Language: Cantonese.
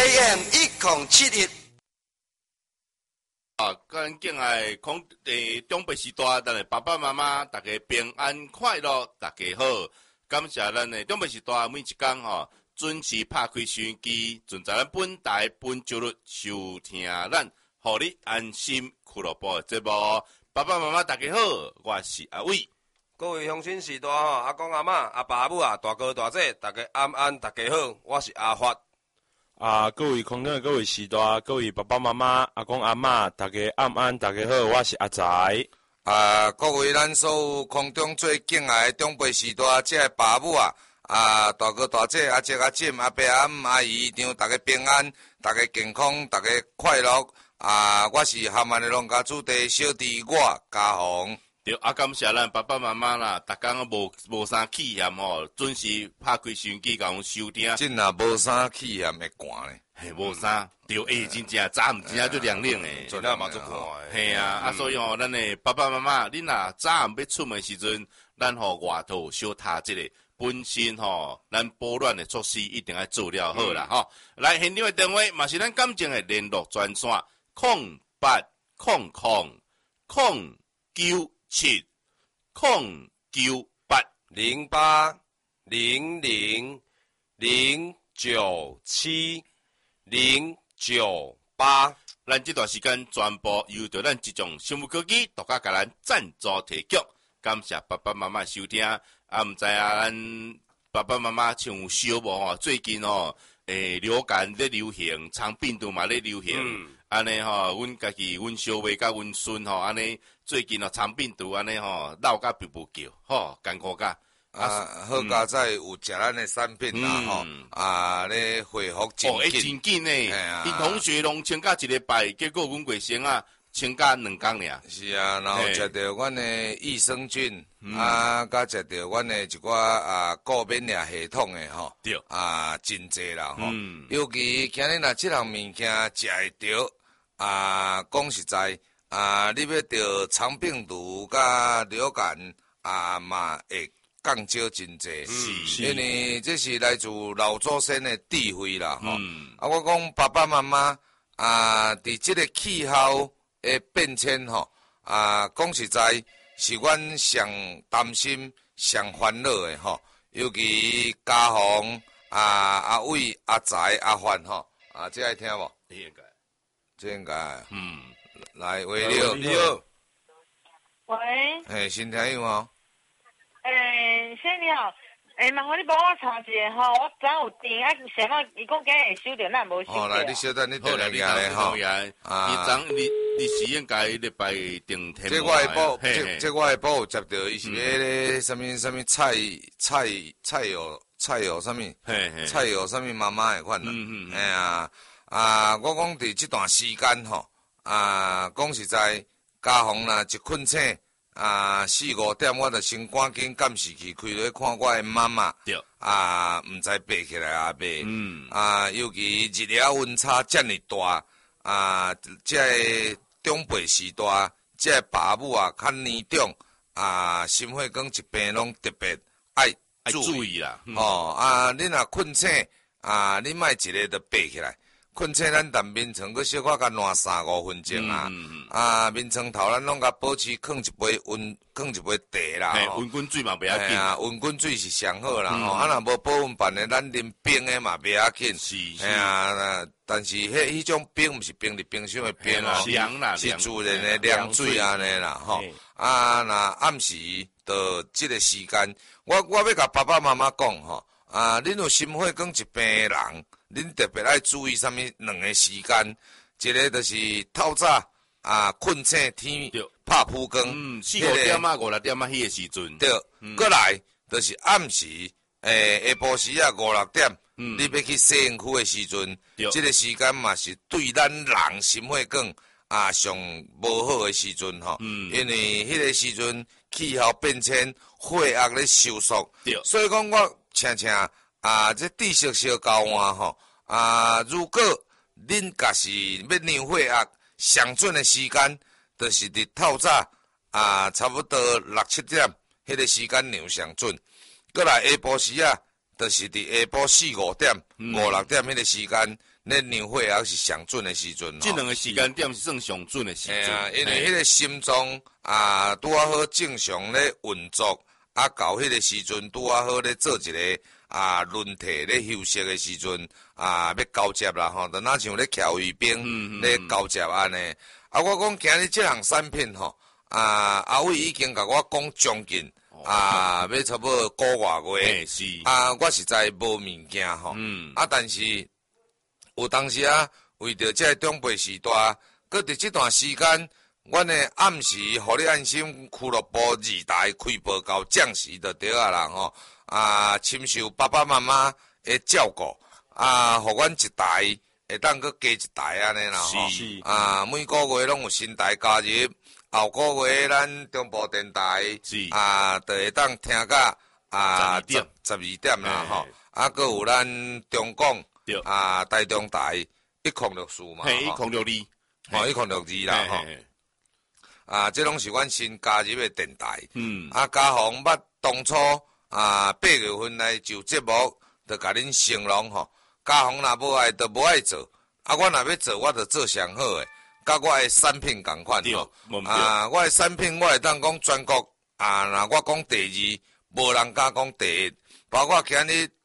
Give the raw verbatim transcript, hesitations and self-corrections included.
A M 一零七一。 啊，咱敬爱空诶，中北时代，咱诶爸爸妈妈，大家平安快乐，大家好。感谢咱诶中北时代每一天吼，准时拍开收音机，准在咱本台本周日收听咱，互你安心俱乐部诶节目。爸爸妈妈大家好，我是阿伟。 各位乡亲时代吼，阿公阿嬷、阿爸阿母啊，大哥大姐，大家安安，大家好，我是阿发。 啊，各位空中各位时代，各位爸爸妈妈、阿公阿嬷，大家安安，大家好，我是阿财。 啊，各位咱所有空中最敬爱的长辈时代，即个爸母啊，啊大哥大姐、阿姐阿婶、阿伯阿姆、阿姨丈，大家平安，大家健康，大家快乐。啊，我是厦门的农家子弟小弟，我家宏。 对，啊，感谢咱爸爸妈妈啦，逐工无无啥气嫌吼，准时拍开收音机甲阮收听。 真啊，无啥气嫌会寒咧， 嘿，无啥，对，诶，真正早暗真正就凉冷诶， 真正嘛足寒诶。 嘿啊，啊，所以吼，咱诶爸爸妈妈，恁若早暗要出门时阵，咱吼外头小踏即个本身吼，咱保暖诶措施一定要做了好啦吼。来，现场诶电话嘛是咱感情诶联络专线，空八空空空九。七空九八零八零零零九七零九八， 咱这段时间全部由着咱这种生物科技独家甲咱赞助提供，感谢爸爸妈妈收听。啊，毋知啊，咱爸爸妈妈像有烧无吼？最近吼，诶、欸，流感咧流行，肠病毒嘛咧流行。嗯安尼吼，阮家己阮小妹甲阮孙吼，安尼最近吼肠病毒安尼吼，闹甲皮肤叫，吼艰苦甲。 啊，好佳在有食咱的产品啦吼，啊咧恢复真紧。 哦，会真紧诶！因同学拢请假一礼拜，结果阮过生啊，请假两工尔。 是啊，然后食着阮的益生菌，啊，甲食着阮的一寡啊高免疫系统的吼， 对， 啊真济啦吼。尤其今日若即项物件食会着。啊，讲实在，啊，你要得肠病毒甲流感啊嘛，会降少真济， 是， 因为这是来自老祖先的智慧啦，吼、嗯。啊，我讲爸爸妈妈啊，伫即个气候的变迁吼，啊，讲实在是阮上担心、上烦恼的吼，尤其家宏啊、阿伟、阿财、阿范吼，啊，这爱听无？ 应该。 应该， 嗯， 来，喂，你好， 你好， 喂， 嘿，新听有无？ 诶，先你好，诶，麻烦你帮我查一下吼，我昨有订，啊，想到伊讲今日会收到，咱无收到。 好，来，你稍等，你好来，你等下吼。 啊，你昨你你是应该礼拜定天。 这我会报，这这我会报有接到，伊是要咧什么什么菜菜菜有菜有什么，菜有什么妈妈的款啦。嗯嗯。哎呀。啊，我讲伫即段时间吼，啊，讲实在，家宏若一困醒，啊，四五点我著先赶紧监视器开落看我的妈妈， 对， 啊，毋知爬起来啊未？嗯，啊，尤其日了温差遮尔大，啊，即个长辈时代，即个爸母啊较年长，啊，心血管疾病拢特别爱注意啦。 哦，啊，你若困醒，啊，你莫一个著爬起来。困醒咱淡面床，佮小可甲烂三五分钟啊！嗯嗯、啊，面床头咱拢甲保持放一杯温，放一杯茶啦。 温滚水嘛袂要紧啊，温滚水是上好啦。吼、嗯，啊，若无保温办的，咱啉冰的嘛袂要紧。 是是。 哎呀，但是迄迄种冰毋是冰伫冰箱的冰哦， 凉啦， 是自然的凉水安尼啦。吼，啊，若暗时到即个时间，我我要甲爸爸妈妈讲吼，啊，恁有心血管疾病的人。恁特别爱注意啥物两个时间，一个就是透早啊困醒天拍蒲光， 嗯，四五点啊五六点啊迄个时阵， 对，过来就是暗时诶下晡时啊五六点，你要去洗身躯的时阵，即个时间嘛是对咱人心血管啊上无好的时阵吼，因为迄个时阵气候变迁，血压咧收缩，所以讲我请请。啊，这知识小交换吼，啊，如果恁家是要量血压上准的时间，就是伫透早啊，差不多六七点，迄个时间量上准。过来下晡时啊， 就是伫下晡四五点、 嗯五六点迄个时间，咧娘血也是上准的时阵。 这两个时间点是算上准的时阵。 哎呀，因为迄个心脏啊，拄啊好正常咧运作，啊到迄个时阵拄啊好咧做一个啊轮替咧休息的时阵啊，要交接啦吼，就若像咧徛卫兵咧交接安尼。啊，我讲今日即项产品吼，啊阿伟已经甲我讲将近。啊，要差不多个月月， 是啊，我实在无物件吼， 嗯， 啊，但是有当时啊，为着这长辈时代，搁伫这段时间，阮的暗时，互你安心俱乐部二代开播到降时就对啊啦吼，啊，亲受爸爸妈妈的照顾，啊，互阮一代会当搁加一代安尼啦吼， 是啊，每个月拢有新台加入。后个月咱中部电台是啊，就会当听到啊十二点十二点啦吼，啊，搁有咱中广对啊台中台一空六四嘛， 嘿，一吼空六二， 哦一空六二啦吼，啊，这拢是阮新加入的电台， 嗯， 啊，嘉宏捌当初啊八月份来就节目，就甲恁形容吼，嘉宏若无爱就无爱做，啊，我若要做，我就做上好诶。甲我诶产品共款吼，啊，我诶产品我会当讲全国啊，若我讲第二，无人敢讲第一。包括今日